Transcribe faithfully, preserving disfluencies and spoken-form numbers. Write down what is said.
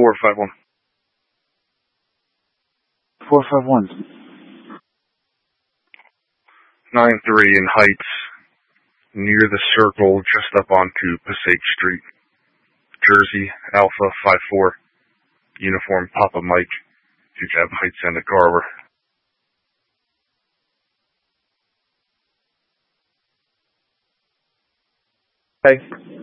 four five one. four five one. nine three in Heights, near the circle, just up onto Passaic Street. Jersey, Alpha five four. Uniform Papa Mike. If you have Heights and the Garver. Okay.